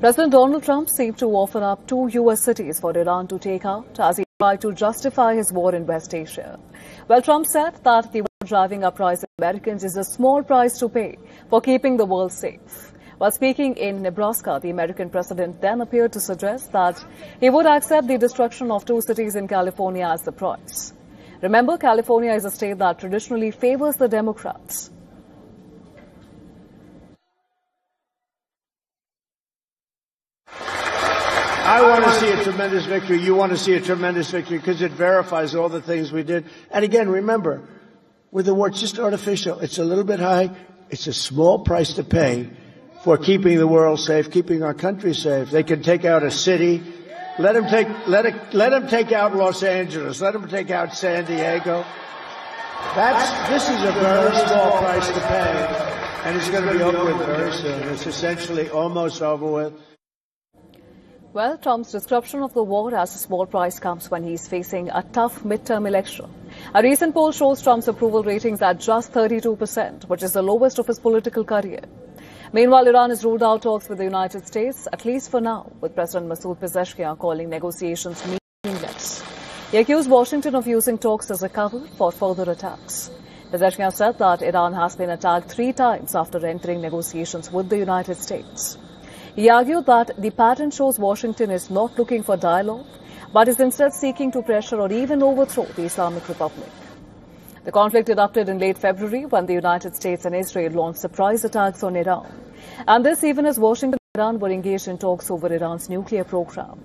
President Donald Trump seemed to offer up 2 U.S. cities for Iran to take out as he tried to justify his war in West Asia. Well, Trump said that the war driving up prices of Americans is a small price to pay for keeping the world safe. While speaking in Nebraska, the American president then appeared to suggest that he would accept the destruction of 2 cities in California as the price. Remember, California is a state that traditionally favors the Democrats. I want to see a tremendous victory. You want to see a tremendous victory because it verifies all the things we did. And again, remember, with the war, it's just artificial. It's a little bit high. It's a small price to pay for keeping the world safe, keeping our country safe. They can take out a city. Let them take out Los Angeles. Let them take out San Diego. This is a very small price to pay, and it's going to be over with very soon. It's essentially almost over with. Well, Trump's description of the war as a small price comes when he's facing a tough midterm election. A recent poll shows Trump's approval ratings at just 32%, which is the lowest of his political career. Meanwhile, Iran has ruled out talks with the United States, at least for now, with President Masoud Pezeshkian calling negotiations meaningless. He accused Washington of using talks as a cover for further attacks. Pezeshkian said that Iran has been attacked 3 times after entering negotiations with the United States. He argued that the pattern shows Washington is not looking for dialogue, but is instead seeking to pressure or even overthrow the Islamic Republic. The conflict erupted in late February when the United States and Israel launched surprise attacks on Iran. And this even as Washington and Iran were engaged in talks over Iran's nuclear program.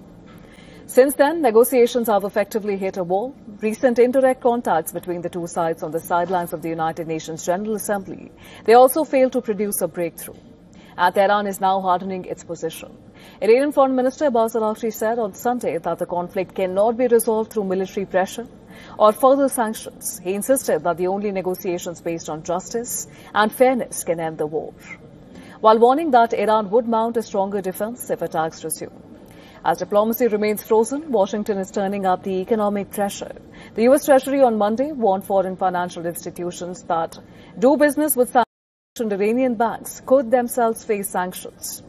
Since then, negotiations have effectively hit a wall. Recent indirect contacts between the 2 sides on the sidelines of the United Nations General Assembly, they also failed to produce a breakthrough. And Tehran is now hardening its position. Iranian Foreign Minister Abbas Araghchi said on Sunday that the conflict cannot be resolved through military pressure or further sanctions. He insisted that the only negotiations based on justice and fairness can end the war, while warning that Iran would mount a stronger defense if attacks resume. As diplomacy remains frozen, Washington is turning up the economic pressure. The U.S. Treasury on Monday warned foreign financial institutions that do business with Iranian banks could themselves face sanctions.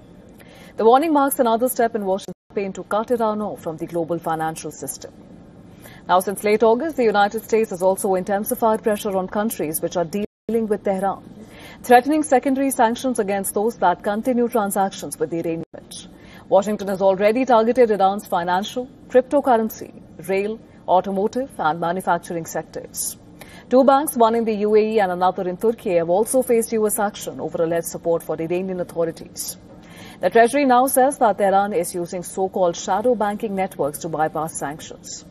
The warning marks another step in Washington's campaign to cut Iran off from the global financial system. Now, since late August, the United States has also intensified pressure on countries which are dealing with Tehran, threatening secondary sanctions against those that continue transactions with the Iranian. Washington has already targeted Iran's financial, cryptocurrency, rail, automotive and manufacturing sectors. 2 banks, one in the UAE and another in Turkey, have also faced U.S. action over alleged support for Iranian authorities. The Treasury now says that Tehran is using so-called shadow banking networks to bypass sanctions.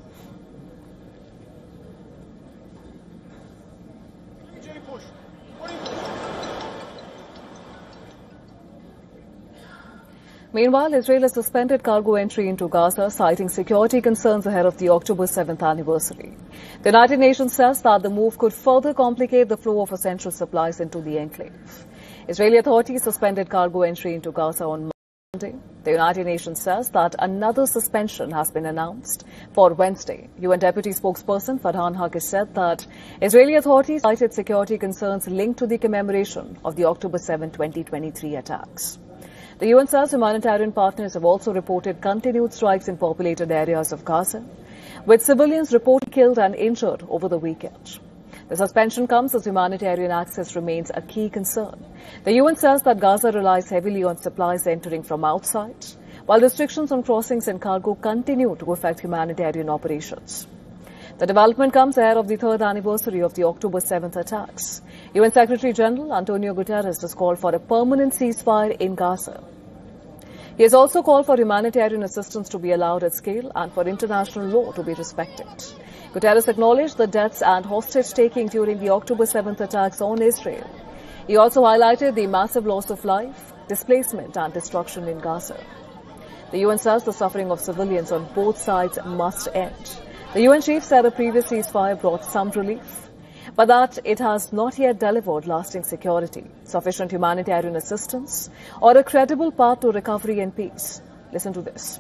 Meanwhile, Israel has suspended cargo entry into Gaza, citing security concerns ahead of the October 7th anniversary. The United Nations says that the move could further complicate the flow of essential supplies into the enclave. Israeli authorities suspended cargo entry into Gaza on Monday. The United Nations says that another suspension has been announced for Wednesday. UN Deputy Spokesperson Farhan Haq has said that Israeli authorities cited security concerns linked to the commemoration of the October 7, 2023 attacks. The UN says humanitarian partners have also reported continued strikes in populated areas of Gaza, with civilians reported killed and injured over the weekend. The suspension comes as humanitarian access remains a key concern. The UN says that Gaza relies heavily on supplies entering from outside, while restrictions on crossings and cargo continue to affect humanitarian operations. The development comes ahead of the 3rd anniversary of the October 7th attacks. UN Secretary General Antonio Guterres has called for a permanent ceasefire in Gaza. He has also called for humanitarian assistance to be allowed at scale and for international law to be respected. Guterres acknowledged the deaths and hostage-taking during the October 7th attacks on Israel. He also highlighted the massive loss of life, displacement and destruction in Gaza. The UN says the suffering of civilians on both sides must end. The UN chief said a previous ceasefire brought some relief, but that it has not yet delivered lasting security, sufficient humanitarian assistance, or a credible path to recovery and peace. Listen to this.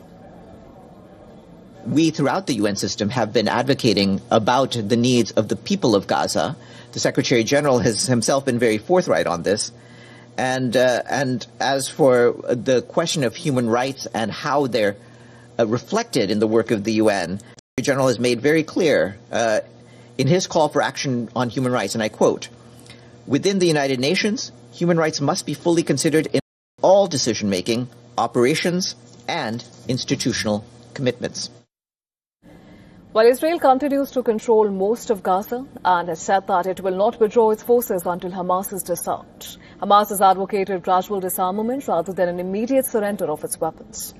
We, throughout the UN system, have been advocating about the needs of the people of Gaza. The Secretary General has himself been very forthright on this. And as for the question of human rights and how they're reflected in the work of the UN, the Secretary General has made very clear in his call for action on human rights, and I quote, "Within the United Nations, human rights must be fully considered in all decision-making, operations, and institutional commitments." While Israel continues to control most of Gaza and has said that it will not withdraw its forces until Hamas is disarmed, Hamas has advocated gradual disarmament rather than an immediate surrender of its weapons.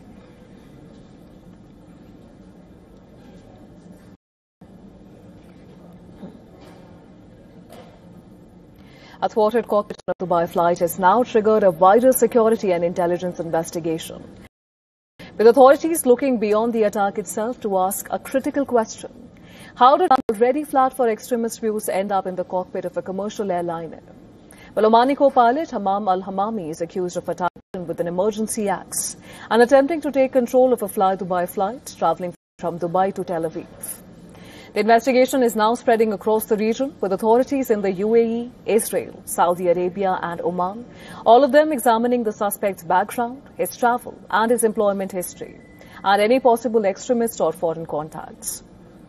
A thwarted cockpit of the Dubai flight has now triggered a wider security and intelligence investigation, with authorities looking beyond the attack itself to ask a critical question. How did an already flat for extremist views end up in the cockpit of a commercial airliner? Well, Omani co-pilot Hamam al-Hamami is accused of attacking with an emergency axe and attempting to take control of a Fly Dubai flight traveling from Dubai to Tel Aviv. The investigation is now spreading across the region, with authorities in the UAE, Israel, Saudi Arabia and Oman, all of them examining the suspect's background, his travel and his employment history, and any possible extremist or foreign contacts.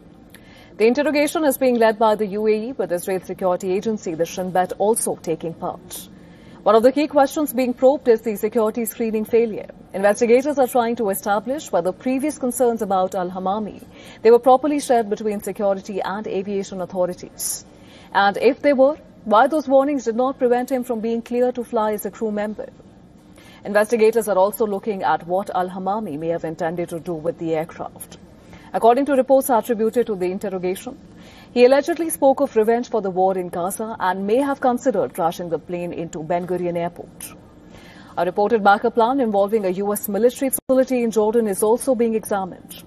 The interrogation is being led by the UAE, with Israel's security agency, the Shin Bet, also taking part. One of the key questions being probed is the security screening failure. Investigators are trying to establish whether previous concerns about al-Hamami, they were properly shared between security and aviation authorities. And if they were, why those warnings did not prevent him from being cleared to fly as a crew member. Investigators are also looking at what al-Hamami may have intended to do with the aircraft. According to reports attributed to the interrogation, he allegedly spoke of revenge for the war in Gaza and may have considered crashing the plane into Ben Gurion Airport. A reported backup plan involving a U.S. military facility in Jordan is also being examined.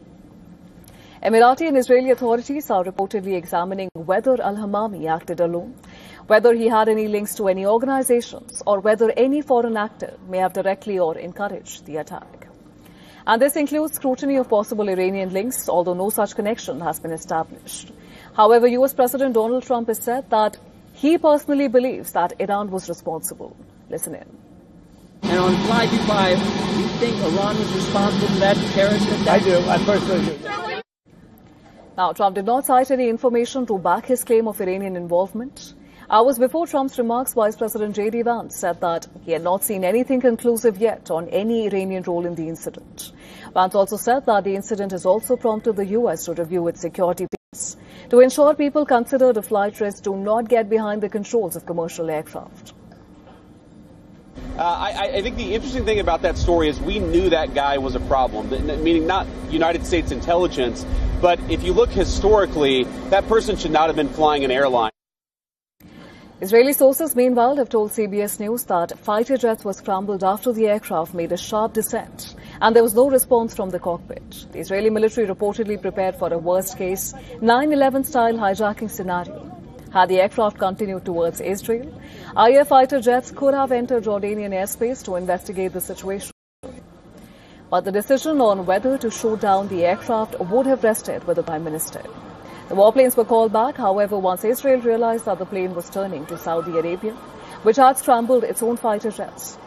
Emirati and Israeli authorities are reportedly examining whether al-Hamami acted alone, whether he had any links to any organizations, or whether any foreign actor may have directly or encouraged the attack. And this includes scrutiny of possible Iranian links, although no such connection has been established. However, U.S. President Donald Trump has said that he personally believes that Iran was responsible. Listen in. And on Fly Dubai, do you think Iran was responsible for that terrorist attack? I do. I personally do. Now, Trump did not cite any information to back his claim of Iranian involvement. Hours before Trump's remarks, Vice President J.D. Vance said that he had not seen anything conclusive yet on any Iranian role in the incident. Vance also said that the incident has also prompted the U.S. to review its security plans to ensure people considered a flight risk do not get behind the controls of commercial aircraft. I think the interesting thing about that story is we knew that guy was a problem, meaning not United States intelligence, but if you look historically, that person should not have been flying an airline. Israeli sources, meanwhile, have told CBS News that fighter jets were scrambled after the aircraft made a sharp descent, and there was no response from the cockpit. The Israeli military reportedly prepared for a worst-case 9/11-style hijacking scenario. Had the aircraft continued towards Israel, IAF fighter jets could have entered Jordanian airspace to investigate the situation. But the decision on whether to shoot down the aircraft would have rested with the Prime Minister. The warplanes were called back, however, once Israel realized that the plane was turning to Saudi Arabia, which had scrambled its own fighter jets.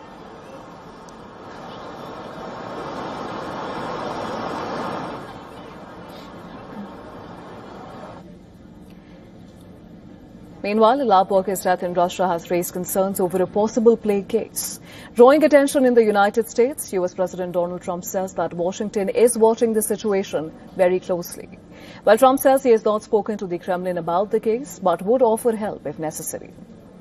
Meanwhile, a lab worker's death in Russia has raised concerns over a possible plague case. Drawing attention in the United States, U.S. President Donald Trump says that Washington is watching the situation very closely. While Trump says he has not spoken to the Kremlin about the case, but would offer help if necessary.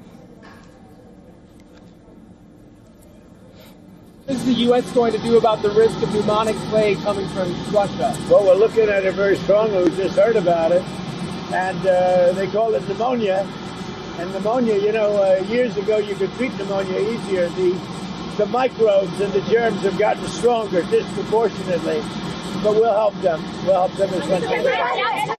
What is the U.S. going to do about the risk of pneumonic plague coming from Russia? Well, we're looking at it very strongly. We just heard about it. And they call it pneumonia. And pneumonia, years ago you could treat pneumonia easier. The microbes and the germs have gotten stronger disproportionately. But we'll help them. We'll help them as much as we can.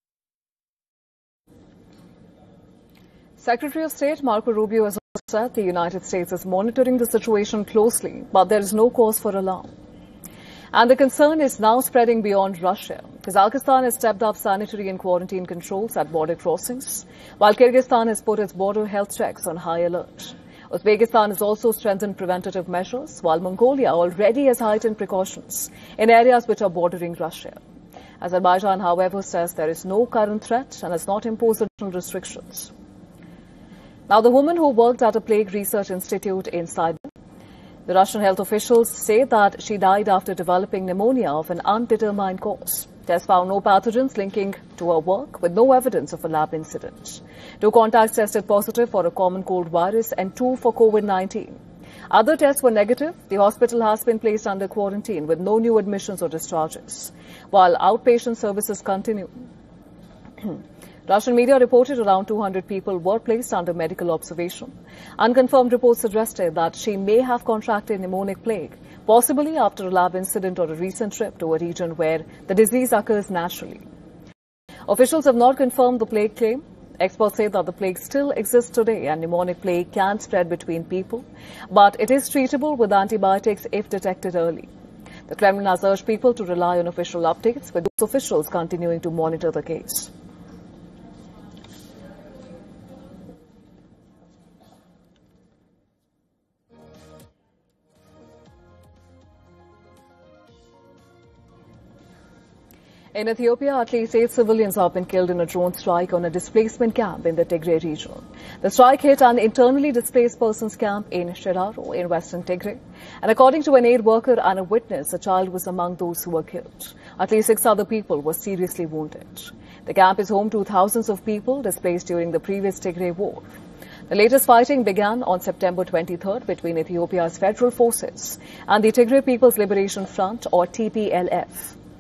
Secretary of State Marco Rubio has said the United States is monitoring the situation closely, but there is no cause for alarm. And the concern is now spreading beyond Russia. Kazakhstan has stepped up sanitary and quarantine controls at border crossings, while Kyrgyzstan has put its border health checks on high alert. Uzbekistan has also strengthened preventative measures, while Mongolia already has heightened precautions in areas which are bordering Russia. Azerbaijan, however, says there is no current threat and has not imposed additional restrictions. Now, the woman who worked at a plague research institute in Sibir, the Russian health officials say that she died after developing pneumonia of an undetermined cause. Tests found no pathogens linking to her work, with no evidence of a lab incident. 2 contacts tested positive for a common cold virus and 2 for COVID-19. Other tests were negative. The hospital has been placed under quarantine with no new admissions or discharges, while outpatient services continue. Russian media reported around 200 people were placed under medical observation. Unconfirmed reports suggested that she may have contracted pneumonic plague, possibly after a lab incident or a recent trip to a region where the disease occurs naturally. Officials have not confirmed the plague claim. Experts say that the plague still exists today and pneumonic plague can spread between people, but it is treatable with antibiotics if detected early. The Kremlin has urged people to rely on official updates, with those officials continuing to monitor the case. In Ethiopia, at least 8 civilians have been killed in a drone strike on a displacement camp in the Tigray region. The strike hit an internally displaced persons camp in Shiraro in western Tigray. And according to an aid worker and a witness, a child was among those who were killed. At least 6 other people were seriously wounded. The camp is home to thousands of people displaced during the previous Tigray war. The latest fighting began on September 23rd between Ethiopia's federal forces and the Tigray People's Liberation Front, or TPLF.